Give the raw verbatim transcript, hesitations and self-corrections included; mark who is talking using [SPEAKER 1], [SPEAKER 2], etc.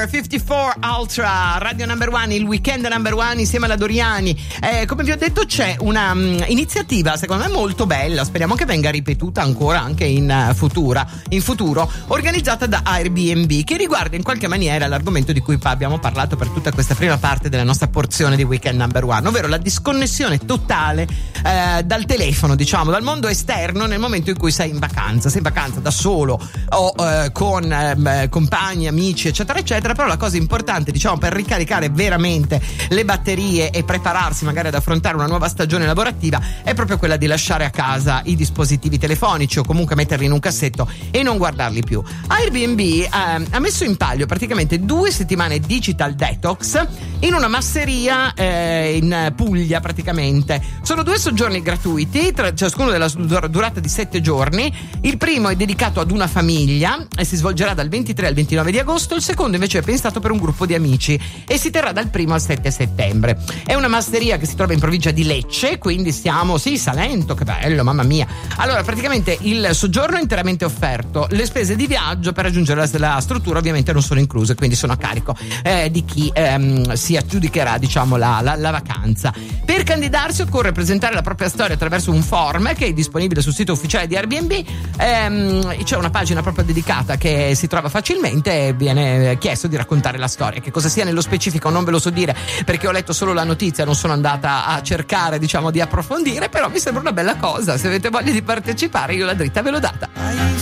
[SPEAKER 1] Number cinquantaquattro Ultra, Radio Number One, il weekend Number One insieme alla Doriani. Eh, come vi ho detto c'è una um, iniziativa secondo me molto bella, speriamo che venga ripetuta ancora anche in, uh, futura, in futuro, organizzata da Airbnb, che riguarda in qualche maniera l'argomento di cui abbiamo parlato per tutta questa prima parte della nostra porzione di weekend Number One, ovvero la disconnessione totale eh, dal telefono, diciamo, dal mondo esterno nel momento in cui sei in vacanza, sei in vacanza da solo o eh, con eh, compagni, amici, eccetera eccetera. Però la cosa importante, diciamo, per ricaricare veramente le batterie e prepararsi magari ad affrontare una nuova stagione lavorativa è proprio quella di lasciare a casa i dispositivi telefonici o comunque metterli in un cassetto e non guardarli più. Airbnb eh, ha messo in palio praticamente due settimane digital detox in una masseria eh, in Puglia. Praticamente sono due soggiorni gratuiti, tra, ciascuno della durata di sette giorni. Il primo è dedicato ad una famiglia e si svolgerà dal ventitré al ventinove di agosto, il secondo invece è pensato per un gruppo di amici e si terrà dal primo al sette settembre. È una masseria che si trova in provincia di Lecce, quindi siamo, sì, Salento, che bello, mamma mia. Allora, praticamente il soggiorno è interamente offerto, le spese di viaggio per raggiungere la, la struttura ovviamente non sono incluse, quindi sono a carico eh, di chi ehm, si aggiudicherà, diciamo, la, la, la vacanza. Per candidarsi occorre presentare la propria storia attraverso un form che è disponibile sul sito ufficiale di Airbnb. Ehm, c'è una pagina proprio dedicata che si trova facilmente e viene chiesto di raccontare la storia. Che cosa sia nello specifico non ve lo so dire perché ho letto solo la notizia, non sono andata a cercare, diciamo, di approfondire, però mi sembra una bella cosa. Se avete voglia di partecipare io la dritta ve l'ho data.